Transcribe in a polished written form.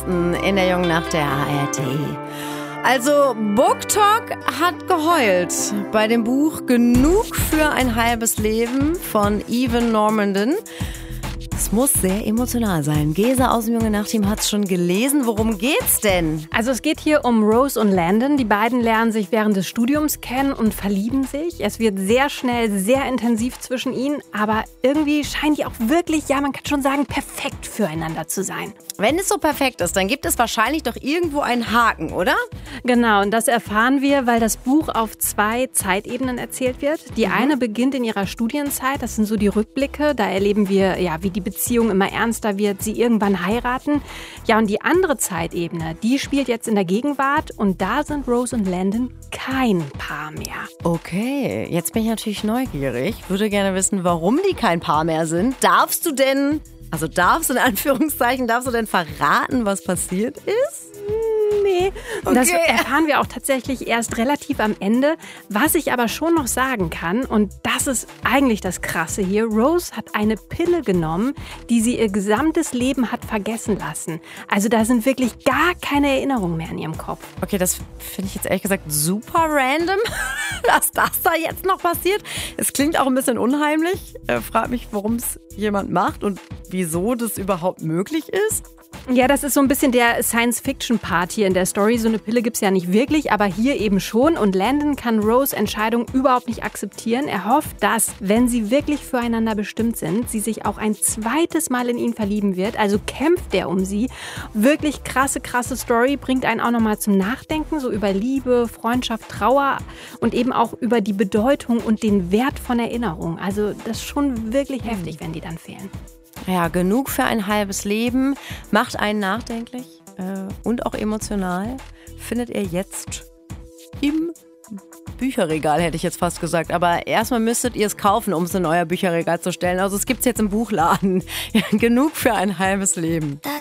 Weihnachten in der Jungen Nacht der ARD. Also BookTok hat geheult bei dem Buch Genug für ein halbes Leben von Evan Normandin. Es muss sehr emotional sein. Gesa aus dem Junge Nacht-Team hat es schon gelesen. Worum geht's denn? Also es geht hier um Rose und Landon. Die beiden lernen sich während des Studiums kennen und verlieben sich. Es wird sehr schnell, sehr intensiv zwischen ihnen. Aber irgendwie scheinen die auch wirklich, ja man kann schon sagen, perfekt füreinander zu sein. Wenn es so perfekt ist, dann gibt es wahrscheinlich doch irgendwo einen Haken, oder? Genau, und das erfahren wir, weil das Buch auf 2 Zeitebenen erzählt wird. Die eine beginnt in ihrer Studienzeit, das sind so die Rückblicke. Da erleben wir, ja, wie die Beziehung immer ernster wird, sie irgendwann heiraten. Ja, und die andere Zeitebene, die spielt jetzt in der Gegenwart und da sind Rose und Landon kein Paar mehr. Okay, jetzt bin ich natürlich neugierig. Würde gerne wissen, warum die kein Paar mehr sind. Darfst du denn verraten, was passiert ist? Nee, Okay. das erfahren wir auch tatsächlich erst relativ am Ende. Was ich aber schon noch sagen kann, und das ist eigentlich das Krasse hier, Rose hat eine Pille genommen, die sie ihr gesamtes Leben hat vergessen lassen. Also da sind wirklich gar keine Erinnerungen mehr in ihrem Kopf. Okay, das finde ich jetzt ehrlich gesagt super random, dass das da jetzt noch passiert. Es klingt auch ein bisschen unheimlich. Frag mich, warum es jemand macht und wieso das überhaupt möglich ist. Ja, das ist so ein bisschen der Science-Fiction-Part hier in der Story. So eine Pille gibt's ja nicht wirklich, aber hier eben schon. Und Landon kann Rose' Entscheidung überhaupt nicht akzeptieren. Er hofft, dass, wenn sie wirklich füreinander bestimmt sind, sie sich auch ein zweites Mal in ihn verlieben wird. Also kämpft er um sie. Wirklich krasse Story. Bringt einen auch nochmal zum Nachdenken, so über Liebe, Freundschaft, Trauer und eben auch über die Bedeutung und den Wert von Erinnerung. Also das ist schon wirklich heftig, wenn die dann fehlen. Ja, genug für ein halbes Leben. Macht einen nachdenklich und auch emotional. Findet ihr jetzt im Bücherregal, hätte ich jetzt fast gesagt. Aber erstmal müsstet ihr es kaufen, um es in euer Bücherregal zu stellen. Also es gibt es jetzt im Buchladen. Ja, genug für ein halbes Leben.